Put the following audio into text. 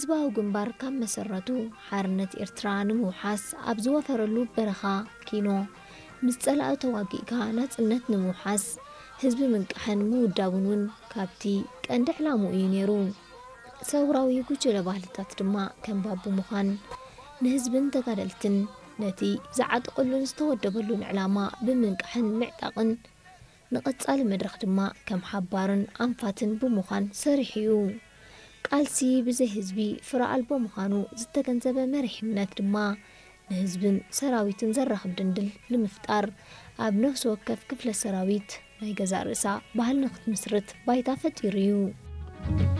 ህዝባዊ ግንባር ካብ መሰረቱ ሓርነት ኤርትራ ንምውሓስ ኣብ ዝወፈረሉ በረኻ ኪኖ ምስ ጸላኢ ተዋጊእካ ናጽነት ንምውሓስ ህዝቢ ምንቅሕን ምውዳቡን እውን ካብቲ ቀንዲ ዕላሙ እዩ ነይሩ። ሰውራዊ ጉጅለ ባህልታት ድማ ከም ባቡ ምዃን ንህዝብን ተጋደልትን ነቲ ዝዓጥቕሉን ዝተወደበሉን ዕላማ ብምንቅሕን ምዕጣቕን ንቐጻሊ መድረኽ ድማ ከም ሓባርን ኣንፋትን ብምዃን ሰሪሕ እዩ። ቃልሲ ብዘይ ህዝቢ ፍረ ኣልቦ ምዃኑ ዝተገንዘበ መሪሕነት ድማ ንህዝብን ሰራዊትን ዘራኽብ ድንድል ንምፍጣር ኣብ ነፍሲ ወከፍ ክፍለ ሰራዊት ናይ ገዛ ርእሳ ባህሊ ንኽትምስርት ባይታ ፈጢሩ እዩ።